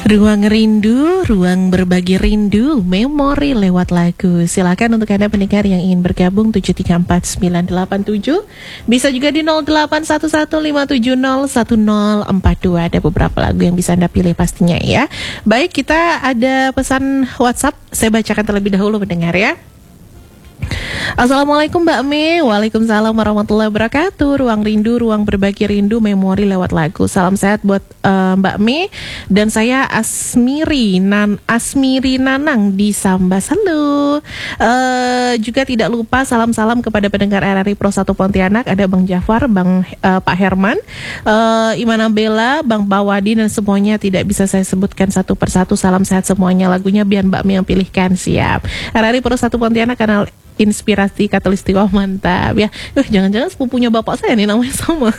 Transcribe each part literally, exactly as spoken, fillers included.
Ruang rindu, ruang berbagi rindu, memori lewat lagu. Silakan untuk Anda pendengar yang ingin bergabung tujuh tiga empat sembilan delapan tujuh. Bisa juga di nol delapan satu satu lima tujuh nol satu nol empat dua. Ada beberapa lagu yang bisa Anda pilih pastinya ya. Baik, kita ada pesan WhatsApp. Saya bacakan terlebih dahulu pendengar ya. Assalamualaikum Mbak Me. Waalaikumsalam warahmatullahi wabarakatuh. Ruang rindu, ruang berbagi rindu, memori lewat lagu. Salam sehat buat uh, Mbak Me. Dan saya Asmiri Nan Asmiri Nanang di Sambas. Halo. uh, Juga tidak lupa salam-salam kepada pendengar R R I Pro satu Pontianak. Ada Bang Jafar, Bang uh, Pak Herman, uh, Imana Bella, Bang Bawadi, dan semuanya tidak bisa saya sebutkan satu persatu. Salam sehat semuanya. Lagunya biar Mbak Me yang pilihkan. Siap. R R I Pro satu Pontianak, kanal Inspirasi Katulistiwa, mantap ya. Uh, jangan-jangan sepupunya bapak saya nih namanya sama.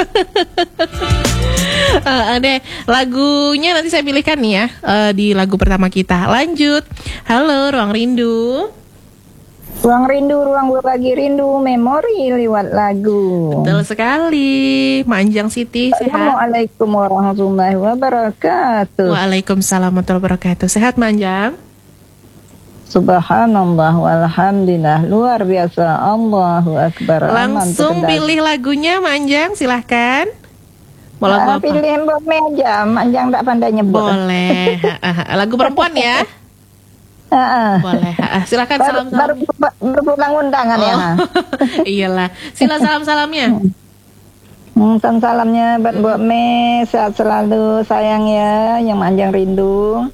uh, deh, lagunya nanti saya pilihkan nih ya, uh, di lagu pertama kita. Lanjut. Halo, Ruang Rindu. Ruang rindu, ruang berbagi rindu, memori lewat lagu. Betul sekali. Manjang Siti, sehat? Assalamualaikum warahmatullahi wabarakatuh. Waalaikumsalam warahmatullahi wabarakatuh. Sehat Manjang? Subhanallah walhamdulillah, luar biasa, Allahu Akbar. Langsung pilih lagunya Manjang, silahkan. Mau lagu nah, apa? Pilihin Mbak Me aja, Manjang tak pandai nyebut. Boleh. Lagu perempuan ya? Boleh. Silahkan. Baru, salam-salam. baru, baru pulang undangan oh. ya. Iyalah. Sila salam-salamnya. Hmm, salam salamnya buat Mbak Me, sehat selalu sayang ya, yang Manjang rindu.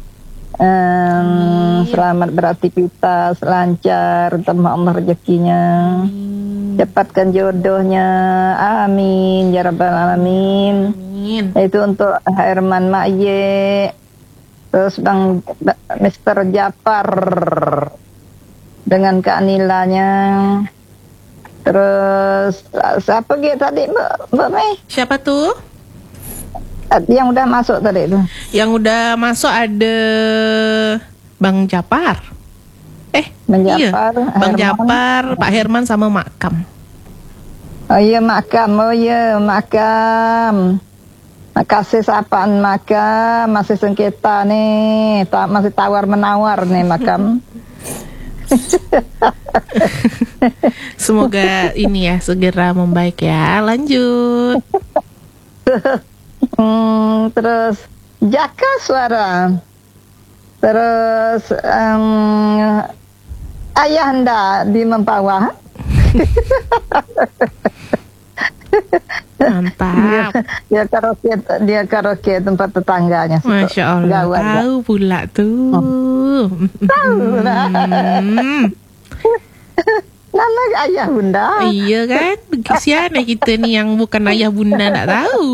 Um, hmm. Selamat beraktivitas, lancar, tambah Allah rezekinya, hmm. cepatkan jodohnya, amin ya rabbal alamin. Amin. Itu untuk Herman Makye, terus Bang Mister Jafar dengan Kak Nilanya, terus siapa gitu tadi Mbak Mbak Mei? Siapa tuh? Yang udah masuk tadi itu. Yang udah masuk ada Bang Japar. Eh, Bang iya. Japar, Bang Japar, Pak Herman sama Makam. Oh iya Makam, oh iya Makam. Makasih sapaan Makam, masih sengketa nih, ta masih tawar menawar nih Makam. Semoga ini ya segera membaik ya. Lanjut. Hmm, terus Jaka Suara, terus um, Ayahanda di Mempawah. Mantap. Dia, dia karaoke, dia karaoke tempat tetangganya. Masya Allah. Gawat, tahu pula tuh. Oh. Tahu lah. Nama ayah bunda. Iya kan, kesian kita nih yang bukan ayah bunda nggak tahu.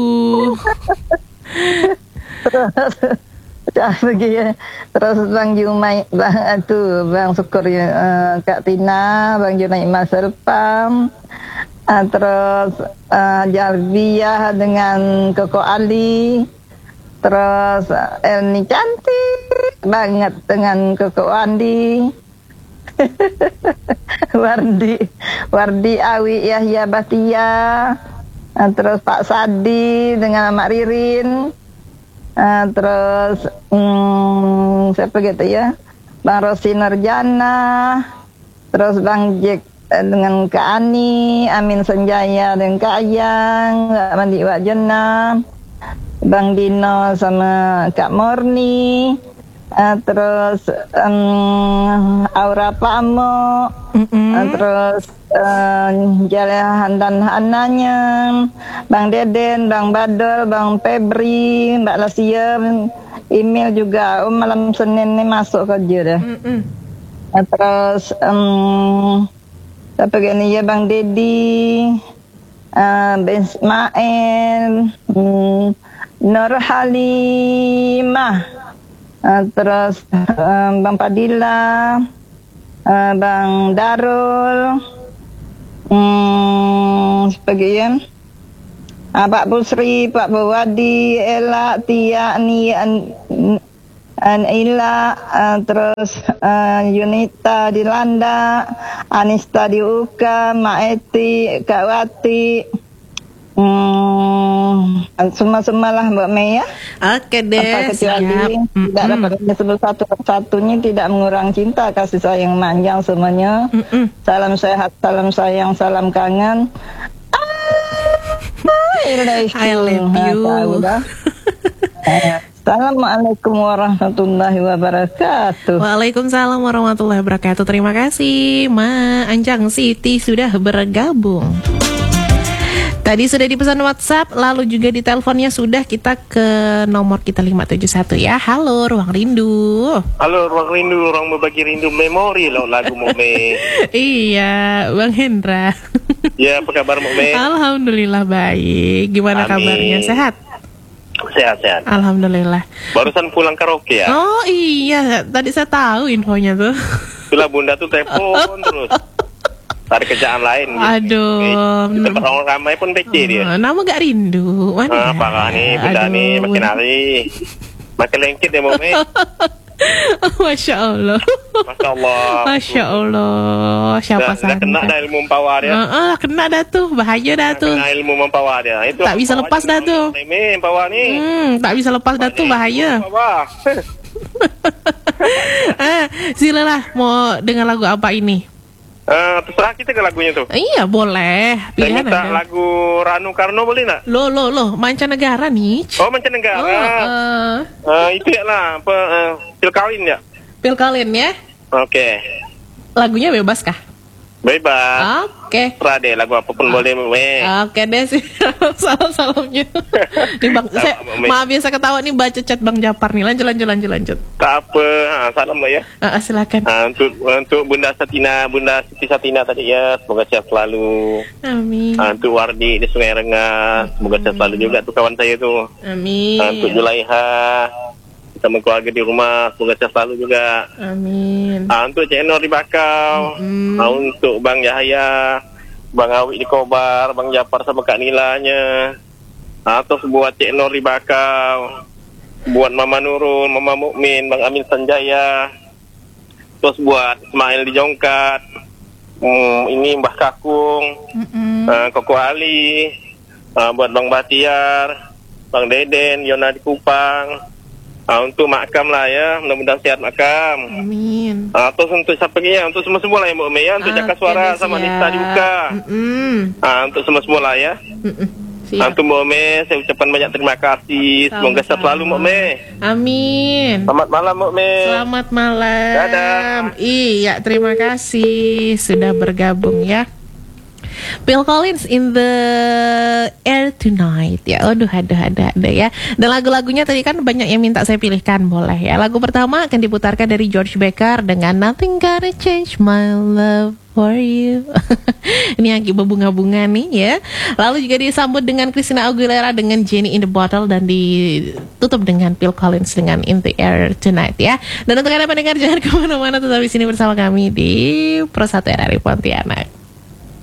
Terus, terus, terus Bang Jumai, Bang itu Bang Syukur, uh, Kak Tina, Bang Jumai Mas Serpam, uh, terus uh, Jarbiah dengan Koko Ali, terus uh, Elni cantik banget dengan Koko Andi. Wardi Wardi Awi Yahya Batia, uh, terus Pak Sadi dengan Mak Ririn, uh, terus um, siapa gitu ya, Bang Rosi Nurjana, terus Bang Jack uh, dengan Kak Ani, Amin Senjaya dengan Kak Ayang, Kak Mandi Wak Jenam, Bang Dino sama Kak Morni. Uh, terus um, Aura Pamo, mm-hmm. uh, terus uh, Jalehan dan Hananya, Bang Deden, Bang Badol, Bang Febri, Mbak Lasia, email juga. Oh, malam Senin ini masuk kerja dah. Mm-hmm. uh, terus um, apa gini ya, Bang Dedi, uh, Ben Ismail, um, Nur Halimah. Uh, terus uh, Bang Padilla, uh, Bang Darul, um, sebagian, uh, Pak Busri, Pak Bawadi, Ela, Tia, Ni, An, An Ila, uh, terus uh, Yunita di Landa, Anista di Uka, Mak Eti, Kak Wati, Hmm, semua-semua lah Mbak Mei ya. Oke deh, Apa kecuali siap. tidak Mm-mm. dapat menyebut satu-satunya, tidak mengurangi cinta, kasih sayang manjang semuanya. Mm-mm. Salam sehat, salam sayang, salam kangen. I love I love Nah, you. tahu dah. Assalamualaikum warahmatullahi wabarakatuh. Waalaikumsalam warahmatullahi wabarakatuh. Terima kasih Ma Anjang Siti sudah bergabung. Tadi sudah di pesan WhatsApp, lalu juga di teleponnya sudah. Kita ke nomor kita lima tujuh satu ya. Halo Ruang Rindu. Halo Ruang Rindu, ruang berbagi rindu memori lo lagu Mome. Iya Bang Hendra. Ya, apa kabar Mome? Alhamdulillah baik. Gimana Amin. kabarnya? Sehat? Sehat-sehat. Alhamdulillah. Barusan pulang karaoke ya? Oh iya, tadi saya tahu infonya tuh. Itulah bunda tuh telepon terus. Ada kerjaan lain. Aduh. Di tempat orang ramai pun P C dia. Oh, nama gak rindu. Mana? Ah, parah nih, bunda Aduh. nih makin hari. Makin lengket ya Mome. Masya Allah. Masya Allah. Masya Allah. Siapa Dah, dah kena dah ilmu mempawar dia. Heeh, kena dah tuh, bahaya dah tuh. Kena ilmu mempawar dia. Itu Tak bisa mempawar lepas dah juga tuh. Meme mempawar ni. Hmm, tak bisa lepas dah tuh, bahaya. Mempawar. Ah, silalah mau dengar lagu apa ini? Eh, terserah kita ke lagunya tuh. Iya, boleh. Saya Pilihan minta Anda. lagu Ranu Karno boleh tak? Lo lo lo, mancanegara nih. Oh, mancanegara. Oh, eh, Eh, itu ya lah, apa, uh, Phil Collins ya? Phil Collins ya. Oke, Lagunya bebas kah? bebas. Oke. Terserah deh, lagu apapun boleh, Meme. Oke deh sih. Salam-salamnya. Nih Bang, saya Meme. maaf biasa ketawa nih baca chat Bang Japar nih. Lanjut lanjut lanjut lanjut. Tak apa, ha, salam lah ya. Ah, ah, silakan. Ha, untuk untuk Bunda Satina, Bunda Siti Satina tadi ya, semoga sehat selalu. Amin. Ha, untuk Wardi di Sungai Rengas, semoga sehat selalu juga tuh kawan saya tuh. Amin. Ha, untuk Julaiha, sama keluarga di rumah, semoga sehat selalu juga. Amin. Ha, untuk Cik Enor di Bakau, Mm-mm. ha, untuk Bang Yahya, Bang Awik di Kobar, Bang Japar sama Kak Nilanya, ha, terus buat Cik Enor di Bakau, buat Mama Nurul, Mama Mukmin, Bang Amin Sanjaya, terus buat Ismail di Jongkat, hmm, ini Mbah Kakung, Mm-mm. ha, Koko Ali, ha, buat Bang Batiar, Bang Deden, Yona di Kupang. Ha, untuk makam lah ya, mudah-mudahan sehat makam. Amin. Ah, terus untuk siapa lagi ya? Untuk semua-semua lah ya, Mbak Mei ya. Untuk Jaka Oke Suara deh, sama siap. Nista juga. Mm-mm. Ah, untuk semua-semua lah ya. Mm-mm. Ah, Siap. untuk Mbak Mei, saya ucapkan banyak terima kasih. Semoga sehat selalu Mbak Mei. Amin. Selamat malam Mbak Mei. Selamat malam. Dadah. Iya, terima kasih sudah bergabung ya. Phil Collins in the air tonight ya. Aduh, aduh, aduh, aduh ya. Dan lagu-lagunya tadi kan banyak yang minta saya pilihkan, boleh ya. Lagu pertama akan diputarkan dari George Baker dengan Nothing Gonna Change My Love for You. Ini lagi berbunga-bunga nih ya. Lalu juga disambut dengan Christina Aguilera dengan Jenny in the Bottle, dan ditutup dengan Phil Collins dengan In the Air Tonight ya. Dan untuk Anda pendengar jangan kemana-mana, tetap di sini bersama kami di Pro satu R R I Pontianak.